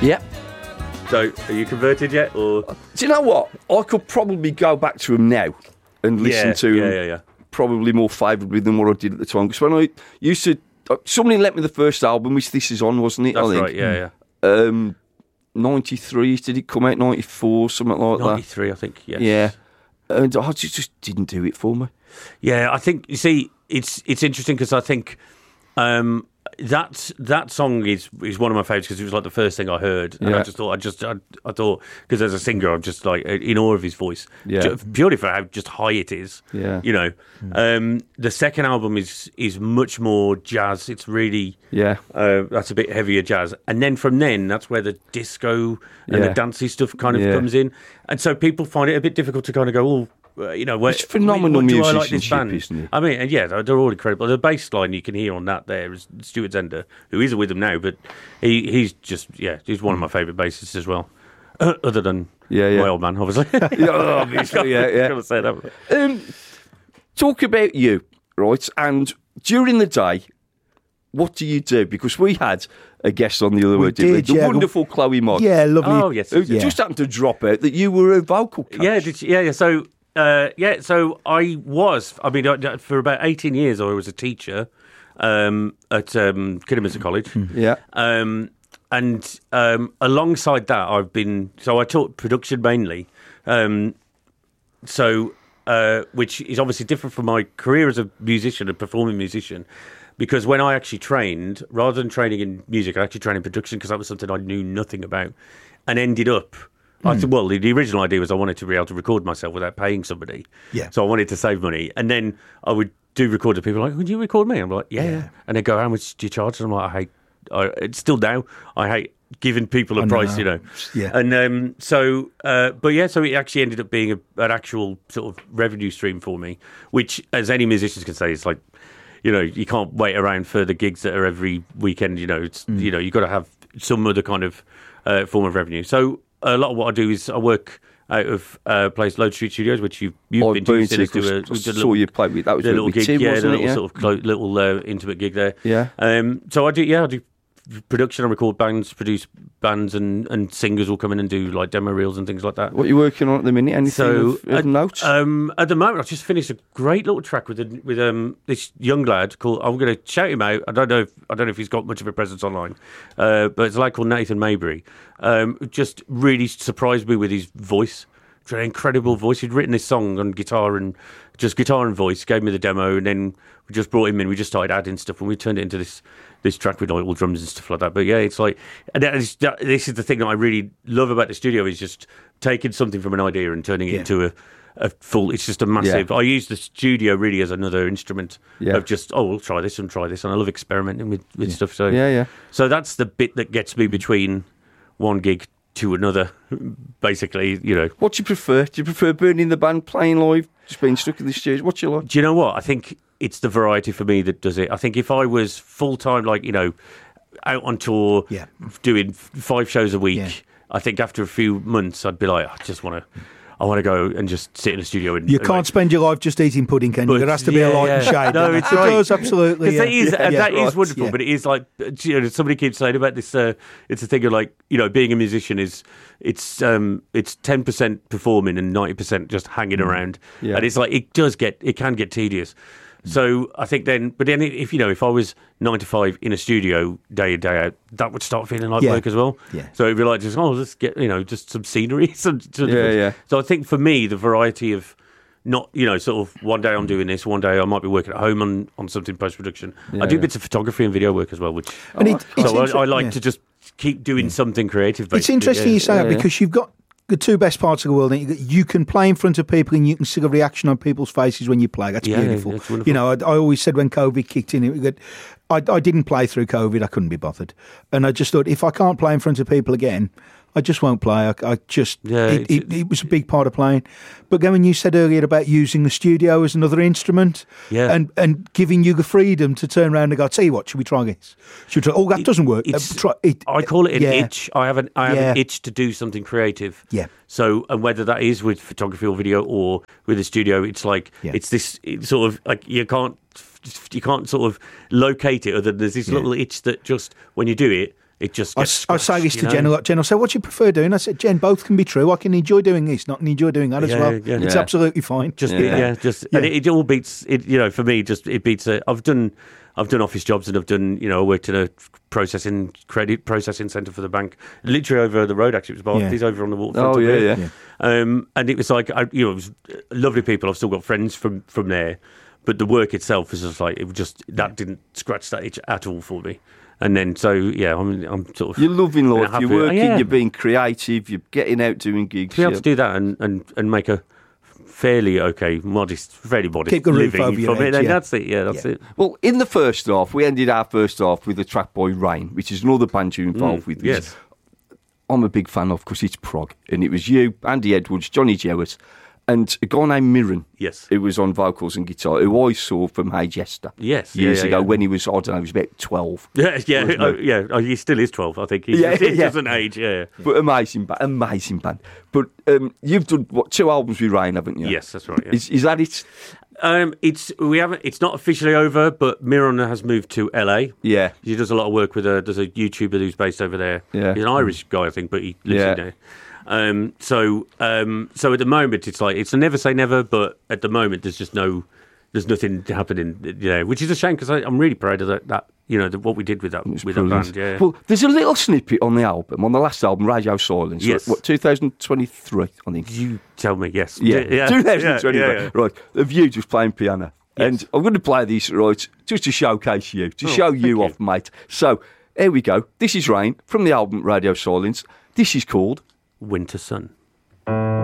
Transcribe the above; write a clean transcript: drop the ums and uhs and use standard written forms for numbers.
Yeah. So, are you converted yet, or? Do you know what? I could probably go back to them now and listen to them probably more favourably than what I did at the time. Because when I used to... Somebody lent me the first album, which This Is On, wasn't it? That's I think. Right, yeah. 93, did it come out? 94, something like 93, that? 93, I think, yes. Yeah. And I just didn't do it for me. Yeah, I think, you see, it's interesting because I think that song is one of my favourites because it was like the first thing I heard. And I just thought, I thought, because as a singer, I'm just like in awe of his voice. Yeah. Purely for how just high it is. Yeah. You know, the second album is much more jazz. It's really, that's a bit heavier jazz. And then from then, that's where the disco and the dancey stuff kind of comes in. And so people find it a bit difficult to kind of go, oh, you know, it's phenomenal musicianship, like this band? Isn't it? I mean, and yeah, they're all incredible. The bass line you can hear on that there is Stuart Zender, who is with them now, but he's just, he's one of my favourite bassists as well. Other than my old man, obviously. Obviously, Gotta say that. Talk about you, right? And during the day, what do you do? Because we had a guest on the other week, the wonderful Chloe Mott. Yeah, lovely. Oh, yes. Who just happened to drop out that you were a vocal coach. Yeah. So I was. I mean, for about 18 years, I was a teacher at Kidderminster College. Yeah. And alongside that, I taught production mainly. Which is obviously different from my career as a musician, a performing musician. Because when I actually trained, rather than training in music, I actually trained in production because that was something I knew nothing about, and ended up. The original idea was I wanted to be able to record myself without paying somebody. Yeah. So I wanted to save money, and then I would do record to people like, "Would you record me?" I'm like, "Yeah." And they go, "How much do you charge?" And I'm like, it's still now. I hate giving people a price, you know. Yeah. And so it actually ended up being an actual sort of revenue stream for me, which, as any musicians can say, it's like, you know, you can't wait around for the gigs that are every weekend. You know, it's you know, you've got to have some other kind of form of revenue. So a lot of what I do is I work out of place Load Street Studios, which you've been to. Saw you play with that was a little gig, Tim, wasn't it? Sort of little intimate gig there. Yeah. So I do production. I record bands, produce bands, and singers will come in and do like demo reels and things like that. What are you working on at the minute? Anything of note? At the moment, I've just finished a great little track with this young lad called. I'm going to shout him out. I don't know if he's got much of a presence online, but it's a lad called Nathan Maybury. Just really surprised me with his voice. An incredible voice. He'd written this song on guitar and voice. Gave me the demo, and then we just brought him in. We just started adding stuff, and we turned it into this track with like all drums and stuff like that. But yeah, it's like, and this is the thing that I really love about the studio is just taking something from an idea and turning it into a full. It's just a massive. I use the studio really as another instrument of just we'll try this, and I love experimenting with stuff. So so that's the bit that gets me between one gig to another, basically, you know. What do you prefer? Do you prefer burning the band, playing live, just being stuck in the studio? What do you like? Do you know what? I think it's the variety for me that does it. I think if I was full-time, like, you know, out on tour, doing 5 shows a week, I think after a few months I'd be like, I want to go and just sit in a studio. And you can't spend your life just eating pudding, can you? There has to be a light and shade. No, it does, absolutely. That is wonderful, but it is like, you know, somebody keeps saying about this, it's a thing of like, you know, being a musician it's 10% performing and 90% just hanging around. Yeah. And it's like, it can get tedious. So I think but then if I was 9 to 5 in a studio day in, day out, that would start feeling like work as well. Yeah. So it'd be like, let's get, you know, just some scenery. So I think for me, the variety of not, you know, sort of one day I'm doing this, one day I might be working at home on something post-production. I do bits of photography and video work as well, which I like to just keep doing something creative. Basically. It's interesting you say that because you've got the two best parts of the world. You can play in front of people and you can see a reaction on people's faces when you play. That's beautiful. That's wonderful. You know, I always said when COVID kicked in, I didn't play through COVID. I couldn't be bothered. And I just thought, if I can't play in front of people again, I just won't play. It was a big part of playing. But when you said earlier about using the studio as another instrument and giving you the freedom to turn around and go, tell you what, should we try this? That doesn't work. I call it an itch. I have an itch to do something creative. Yeah. So, and whether that is with photography or video or with a studio, it's like, it's sort of like you can't sort of locate it other than there's this little itch that just, when you do it, it just I gets say this to Jen a lot. Jen will say, what do you prefer doing? I said, Jen, both can be true. I can enjoy doing this, not enjoy doing that as well. Yeah. It's absolutely fine. And it all beats it. For me, it beats it. I've done office jobs, and I've done, I worked in a credit processing centre for the bank, literally over the road. Actually, it was Barclays over on the waterfront. And it was like, it was lovely people. I've still got friends from there, but the work itself is just like that didn't scratch that itch at all for me. And then, I'm sort of... You're loving life, you're working, you're being creative, you're getting out doing gigs. To be able to do that and make a fairly fairly modest Keep the roof living over your from head, it. That's it, that's it. Well, in the first half, we ended our first half with the track Boy Rain, which is another band you're involved with. Yes. I'm a big fan of, because it's prog. And it was you, Andy Edwards, Johnny Jewett, and a guy named Mirren, who was on vocals and guitar, who I saw from Hey Jester years ago when he was, I don't know, he was about 12. He still is 12, I think. He doesn't age, But amazing band. But you've done, 2 albums with Rain, haven't you? Yes, that's right. Yeah. Is that it? It's not officially over, but Mirren has moved to LA. Yeah. He does a lot of work with there's a YouTuber who's based over there. Yeah. He's an Irish guy, I think, but he lives in there. So at the moment, it's like, it's a never say never, but at the moment, there's nothing happening, which is a shame, because I'm really proud of that what we did with that band. Yeah. Well, there's a little snippet on the album, on the last album, Radio Silence. Yes. 2023, I think. You tell me, yes. Yeah. 2023. Yeah. Right. Of you just playing piano. Yes. And I'm going to play this, right, just to showcase you, to show you off, mate. So, here we go. This is Rain from the album Radio Silence. This is called Winter Sun.